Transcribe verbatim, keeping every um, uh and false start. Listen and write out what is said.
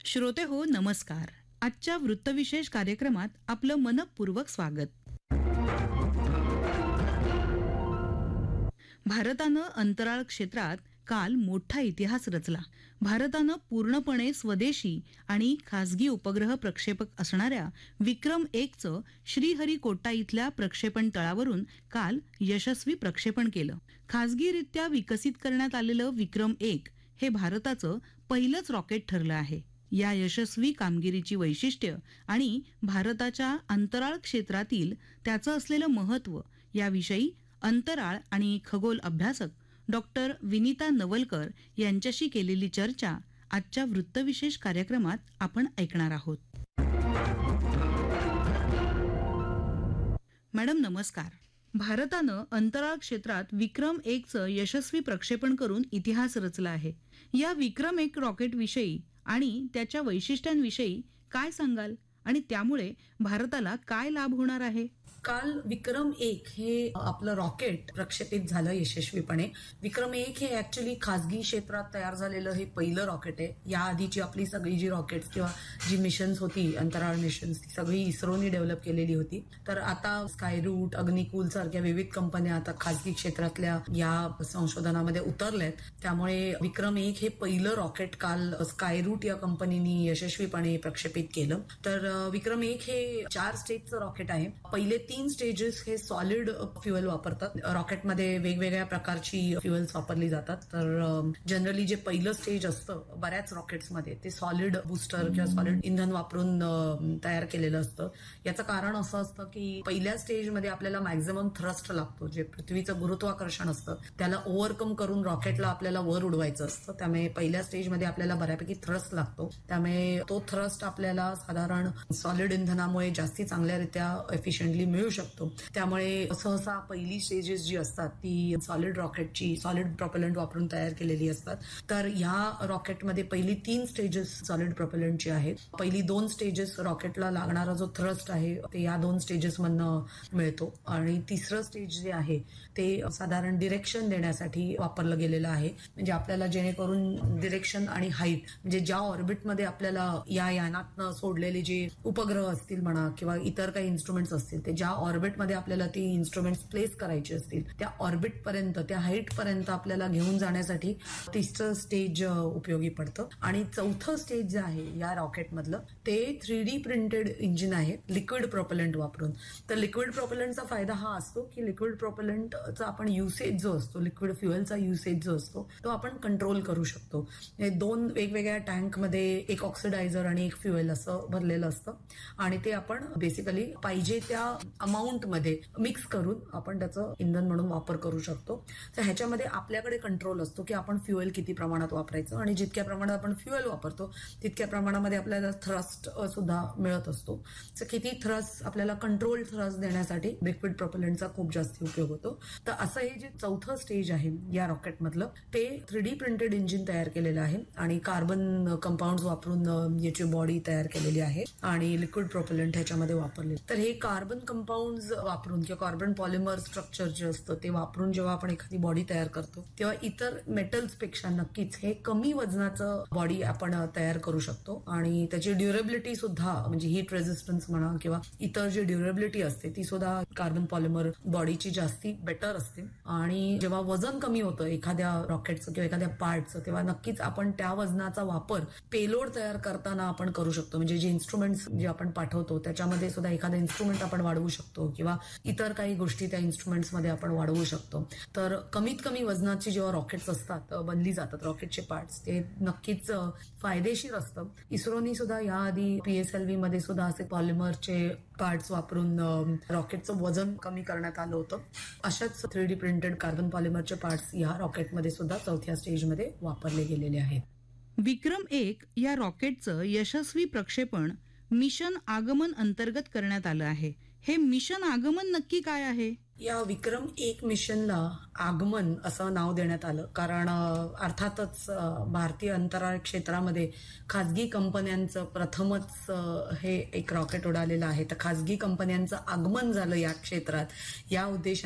श्रोते हो, नमस्कार. आजच्या वृत्तविशेष कार्यक्रमात आपलं मनपूर्वक स्वागत. भारतानं अंतराळ क्षेत्रात काल मोठा इतिहास रचला. भारतानं पूर्णपणे स्वदेशी आणि खासगी उपग्रह प्रक्षेपक असणाऱ्या विक्रम एकचं श्रीहरिकोटा इथल्या प्रक्षेपण तळावरून काल यशस्वी प्रक्षेपण केलं. खासगीरित्या विकसित करण्यात आलेलं विक्रम एक हे भारताचं पहिलंच रॉकेट ठरलं आहे. या यशस्वी कामगिरीची वैशिष्ट्य आणि भारताच्या अंतराळ क्षेत्रातील त्याचं असलेलं महत्त्व याविषयी अंतराळ आणि खगोल अभ्यासक डॉक्टर विनीता नवलकर यांच्याशी केलेली चर्चा आजच्या वृत्तविशेष कार्यक्रमात आपण ऐकणार आहोत. मॅडम नमस्कार. भारतानं अंतराळ क्षेत्रात विक्रम एकचं यशस्वी प्रक्षेपण करून इतिहास रचला आहे. या विक्रम एक रॉकेट विषयी आणि त्याच्या वैशिष्ट्यांविषयी काय सांगाल आणि त्यामुळे भारताला काय लाभ होणार आहे? काल विक्रम एक हे आपलं रॉकेट प्रक्षेपित झालं यशस्वीपणे. विक्रम एक हे ऍक्च्युली खासगी क्षेत्रात तयार झालेलं हे पहिलं रॉकेट आहे. या आधीची आपली सगळी जी रॉकेट्स किंवा जी मिशन्स होती, अंतराळ मिशन्स, ती सगळी इस्रोनी डेव्हलप केलेली होती. तर आता स्कायरूट, अग्निकुल सारख्या विविध कंपन्या आता खासगी क्षेत्रातल्या या संशोधनामध्ये उतरल्यात. त्यामुळे विक्रम एक हे पहिलं रॉकेट काल स्कायरूट या कंपनीनी यशस्वीपणे प्रक्षेपित केलं. तर विक्रम एक हे चार स्टेजचं रॉकेट आहे. पहिले तीन स्टेजेस हे सॉलिड फ्युएल वापरतात. रॉकेटमध्ये वेगवेगळ्या प्रकारची फ्युएल्स वापरली जातात. तर जनरली जे पहिलं स्टेज असतं बऱ्याच रॉकेट्समध्ये ते सॉलिड बुस्टर किंवा सॉलिड इंधन वापरून तयार केलेलं असतं. याचं कारण असं असतं की पहिल्या स्टेजमध्ये आपल्याला मॅक्झिमम थ्रस्ट लागतो. जे पृथ्वीचं गुरुत्वाकर्षण असतं त्याला ओव्हरकम करून रॉकेटला आपल्याला वर उडवायचं असतं. त्यामुळे पहिल्या स्टेजमध्ये आपल्याला बऱ्यापैकी थ्रस्ट लागतो. त्यामुळे तो थ्रस्ट आपल्याला साधारण सॉलिड इंधनामुळे जास्ती चांगल्यारित्या एफिशियंटली मिळू शकतो. त्यामुळे सहसा पहिली स्टेजेस जी असतात ती सॉलिड रॉकेटची सॉलिड प्रॉपेलंट वापरून तयार केलेली असतात. तर ह्या रॉकेटमध्ये पहिली तीन स्टेजेस सॉलिड प्रॉपेलंटची आहेत. पहिली दोन स्टेजेस रॉकेटला लागणारा जो थ्रस्ट आहे ते या दोन स्टेजेस मधनं मिळतो आणि तिसरं स्टेज जे आहे ते साधारण डिरेक्शन देण्यासाठी वापरलं गेलेलं आहे. म्हणजे आपल्याला जेणेकरून डिरेक्शन आणि हाईट म्हणजे ज्या ऑर्बिटमध्ये आपल्याला या यानातनं सोडलेले जे उपग्रह असतील म्हणा किंवा इतर काही इन्स्ट्रुमेंट्स असतील ते ज्या ऑर्बिटमध्ये आपल्याला ती इन्स्ट्रुमेंट्स प्लेस करायचे असतील त्या ऑर्बिट पर्यंत त्या हाईट पर्यंत आपल्याला घेऊन जाण्यासाठी तिसरं स्टेज उपयोगी पडतं. आणि चौथं स्टेज जे आहे या रॉकेटमधलं ते थ्री डी प्रिंटेड इंजिन आहे लिक्विड प्रोपेलंट वापरून. तर लिक्विड प्रोपेलंटचा फायदा हा असतो की लिक्विड प्रोपेलंटचा आपण युसेज जो असतो लिक्विड फ्युएलचा युसेज जो असतो तो आपण कंट्रोल करू शकतो. दोन वेगवेगळ्या टँकमध्ये एक ऑक्सिडायझर आणि एक फ्युएल असं भरलेलं असतं आणि ते आपण बेसिकली पाहिजे त्या अमाऊंट मध्ये मिक्स करून आपण त्याचं इंधन म्हणून वापर करू शकतो. तर ह्याच्यामध्ये आपल्याकडे कंट्रोल असतो की आपण फ्युएल किती प्रमाणात वापरायचं आणि जितक्या प्रमाणात आपण फ्युएल वापरतो तितक्या प्रमाणामध्ये आपल्याला थ्रस्ट सुद्धा मिळत असतो. तर किती थ्रस्ट आपल्याला कंट्रोल थ्रस्ट देण्यासाठी लिक्विड प्रोपेलंटचा खूप जास्त उपयोग होतो. तर असं हे जे चौथं स्टेज आहे या रॉकेटमधलं ते थ्री डी प्रिंटेड इंजिन तयार केलेलं आहे आणि कार्बन कंपाऊंड वापरून याची बॉडी तयार केलेली आहे आणि लिक्विड प्रोपेलंट ह्याच्यामध्ये वापरले. तर हे कार्बन कंपाऊंड वापरून किंवा कार्बन पॉलिमर स्ट्रक्चर जे असतं ते वापरून जेव्हा आपण एखादी बॉडी तयार करतो तेव्हा इतर मेटल्स पेक्षा नक्कीच हे कमी वजनाचं बॉडी आपण तयार करू शकतो आणि त्याची ड्युरेबिलिटी सुद्धा म्हणजे हीट रेझिस्टन्स म्हणा किंवा इतर जी ड्युरेबिलिटी असते ती सुद्धा कार्बन पॉलिमर बॉडीची जास्ती बेटर असते. आणि जेव्हा वजन कमी होतं एखाद्या रॉकेटचं किंवा एखाद्या पार्टचं तेव्हा नक्कीच आपण त्या वजनाचा वापर पेलोड तयार करताना आपण करू शकतो. म्हणजे जे इन्स्ट्रुमेंट्स जे आपण पाठवतो त्याच्यामध्ये सुद्धा एखादं इन्स्ट्रुमेंट आपण वाढवू शकतो किंवा इतर काही गोष्टी त्या इन्स्ट्रुमेंट्स मध्ये आपण वाढवू शकतो. तर कमीत कमी वजनाची जेव्हा रॉकेट्स असतात बनली जातात रॉकेटचे पार्ट्स ते नक्कीच फायदेशीर असतं. इस्रोनी सुद्धा याआधी पीएसएलव्ही मध्ये सुद्धा असे पॉलिमरचे पार्ट्स वापरून रॉकेटचं वजन कमी करण्यात आलं होतं. अशाच three D printed carbon पॉलिमरचे parts या रॉकेटमध्ये सुद्धा चौथ्या स्टेजमध्ये वापरले गेलेले आहेत. विक्रम एक या रॉकेटचं यशस्वी प्रक्षेपण मिशन आगमन अंतर्गत करण्यात आलं आहे. हे मिशन आगमन नक्की काय आहे? या विक्रम एक मिशनला आगमन असं नाव देण्यात आलं कारण अर्थातच भारतीय अंतराळ क्षेत्रामध्ये खाजगी कंपन्यांचं प्रथमच हे एक रॉकेट उडालेलं आहे. तर खाजगी कंपन्यांचं आगमन झालं या क्षेत्रात या उद्देशाने